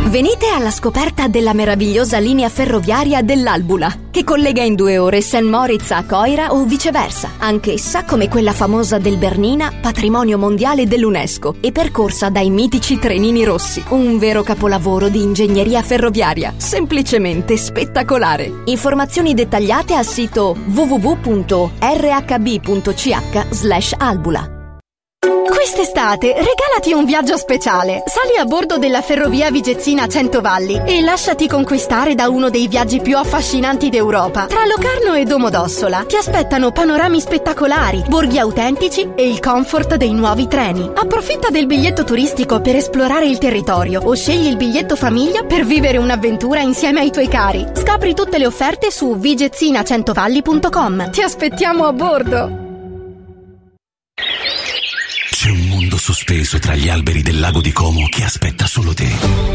Venite alla scoperta della meravigliosa linea ferroviaria dell'Albula, che collega in 2 ore St. Moritz a Coira o viceversa, anch'essa come quella famosa del Bernina, patrimonio mondiale dell'UNESCO, e percorsa dai mitici trenini rossi. Un vero capolavoro di ingegneria ferroviaria, semplicemente spettacolare. Informazioni dettagliate al sito www.rhb.ch/Albula. Quest'estate regalati un viaggio speciale. Sali a bordo della ferrovia Vigezzina Centovalli e lasciati conquistare da uno dei viaggi più affascinanti d'Europa. Tra Locarno e Domodossola ti aspettano panorami spettacolari, borghi autentici e il comfort dei nuovi treni. Approfitta del biglietto turistico per esplorare il territorio o scegli il biglietto famiglia per vivere un'avventura insieme ai tuoi cari. Scopri tutte le offerte su vigezzinacentovalli.com. Ti aspettiamo a bordo! C'è un mondo sospeso tra gli alberi del lago di Como che aspetta solo te.